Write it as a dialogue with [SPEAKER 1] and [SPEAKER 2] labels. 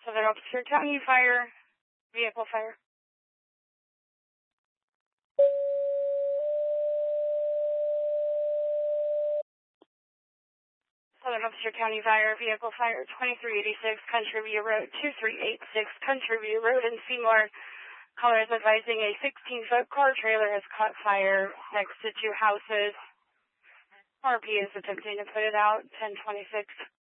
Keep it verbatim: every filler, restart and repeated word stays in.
[SPEAKER 1] Southern Officer County Fire, vehicle fire. Southern Officer County Fire, vehicle fire, twenty-three eighty-six Country View Road, two three eight six Country View Road in Seymour. Caller is advising a sixteen-foot car trailer has caught fire next to two houses. R P is attempting to put it out, ten twenty-six.